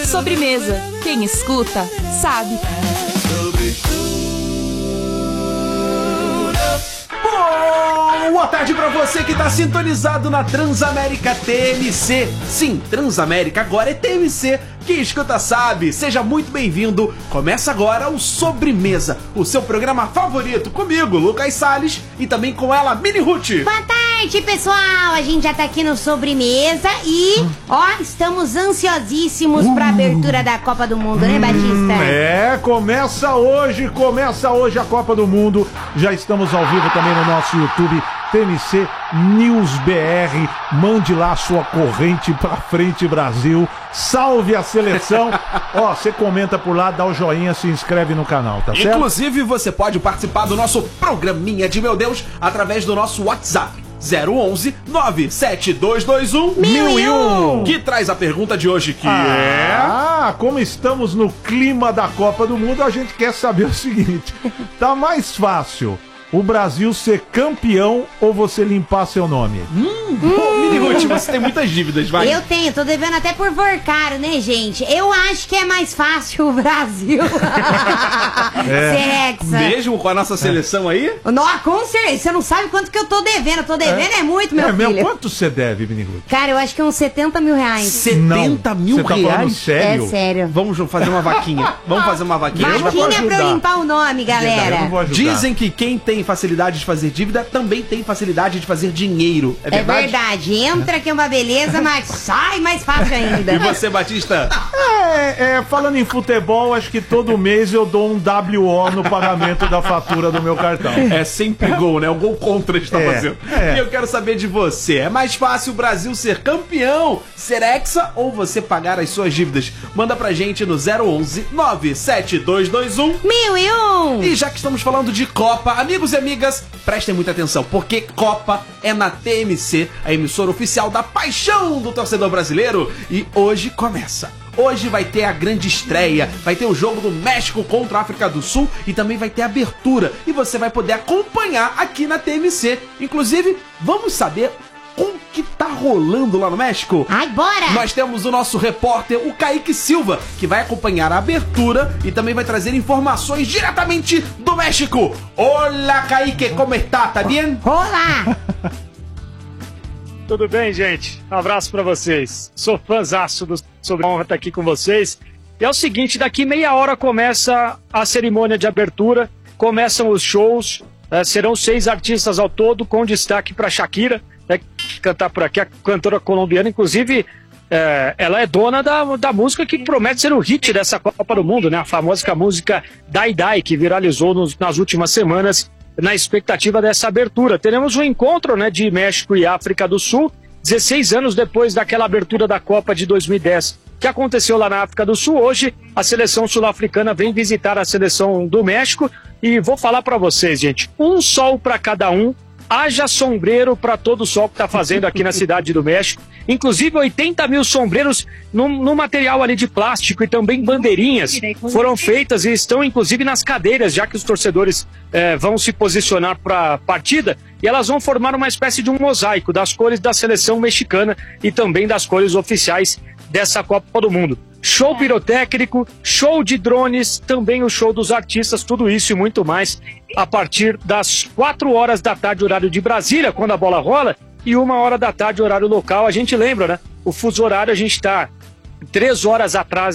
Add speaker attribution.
Speaker 1: Sobremesa. Quem escuta, sabe.
Speaker 2: Boa tarde pra você que tá sintonizado na Transamérica TMC. Sim, Transamérica agora é TMC. Quem escuta sabe. Seja muito bem-vindo. Começa agora o Sobremesa, o seu programa favorito, comigo, Lucas Salles, e também com ela, Mini Ruth.
Speaker 3: Boa tarde, pessoal. A gente já tá aqui no Sobremesa e, estamos ansiosíssimos pra abertura da Copa do Mundo, né, Batista?
Speaker 4: Começa hoje a Copa do Mundo. Já estamos ao vivo também no nosso YouTube, TMC News BR. Mande lá sua corrente pra frente, Brasil. Salve a seleção. Você comenta por lá, dá o joinha, se inscreve no canal, tá certo?
Speaker 2: Inclusive, você pode participar do nosso programinha de meu Deus através do nosso WhatsApp 011 97221 1001, que traz a pergunta de hoje, que
Speaker 4: como estamos no clima da Copa do Mundo, a gente quer saber o seguinte: tá mais fácil o Brasil ser campeão ou você limpar seu nome?
Speaker 2: Mini Ruth, você tem muitas dívidas, vai.
Speaker 3: Eu tenho, tô devendo até por Vorcaro, né, gente? Eu acho que é mais fácil o Brasil ser hexa.
Speaker 2: Mesmo com a nossa seleção aí?
Speaker 3: Não, com certeza. Você não sabe quanto que eu tô devendo. Eu tô devendo é muito, meu filho.
Speaker 4: Meu, quanto você deve, Mini Ruth?
Speaker 3: Cara, eu acho que uns 70 mil reais.
Speaker 2: 70 mil
Speaker 4: Você tá
Speaker 2: reais?
Speaker 4: falando sério?
Speaker 3: É sério.
Speaker 2: Vamos fazer uma vaquinha. Vamos fazer uma vaquinha.
Speaker 3: Vaquinha pra eu limpar o nome,
Speaker 4: Eu
Speaker 3: galera.
Speaker 4: não vou ajudar.
Speaker 2: Dizem que quem tem facilidade de fazer dívida também tem facilidade de fazer dinheiro. É
Speaker 3: É
Speaker 2: verdade?
Speaker 3: verdade. Entra que é uma beleza, mas sai mais fácil ainda.
Speaker 2: E você, Batista?
Speaker 4: Falando em futebol, acho que todo mês eu dou um WO no pagamento da fatura do meu cartão.
Speaker 2: É sempre gol, né? O gol contra a gente tá fazendo. E eu quero saber de você. É mais fácil o Brasil ser campeão, ser hexa, ou você pagar as suas dívidas? Manda pra gente no 011 97221
Speaker 3: 1001.
Speaker 2: E já que estamos falando de Copa, amigos e amigas, prestem muita atenção, porque Copa é na TMC, a emissora oficial da paixão do torcedor brasileiro. E hoje começa. Hoje vai ter a grande estreia, vai ter o jogo do México contra a África do Sul e também vai ter a abertura. E você vai poder acompanhar aqui na TMC. Inclusive, vamos saber o que tá rolando lá no México?
Speaker 3: Ai, bora!
Speaker 2: Nós temos o nosso repórter, o Kaique Silva, que vai acompanhar a abertura e também vai trazer informações diretamente do México. Olá, Kaique, como está? Tá bem?
Speaker 3: Olá!
Speaker 5: Tudo bem, gente? Um abraço pra vocês. Sou fãzaço do Sobre a Honra estar aqui com vocês. E é o seguinte, daqui meia hora começa a cerimônia de abertura, começam os shows, serão 6 artistas ao todo, com destaque para Shakira, que cantar por aqui, a cantora colombiana, inclusive ela é dona da música que promete ser o hit dessa Copa do Mundo, né? A famosa música Dai Dai, que viralizou nas últimas semanas, na expectativa dessa abertura. Teremos um encontro, né, de México e África do Sul, 16 anos depois daquela abertura da Copa de 2010, que aconteceu lá na África do Sul. Hoje, a seleção sul-africana vem visitar a seleção do México e vou falar para vocês, gente, um sol para cada um, haja sombreiro para todo o sol que está fazendo aqui na cidade do México. Inclusive 80 mil sombreiros no material ali de plástico e também bandeirinhas foram feitas e estão inclusive nas cadeiras, já que os torcedores vão se posicionar para a partida, e elas vão formar uma espécie de um mosaico das cores da seleção mexicana e também das cores oficiais dessa Copa do Mundo. Show pirotécnico, show de drones, também o show dos artistas, tudo isso e muito mais a partir das 4 horas da tarde, horário de Brasília, quando a bola rola, e 1 hora da tarde, horário local. A gente lembra, né? O fuso horário, a gente está 3 horas atrás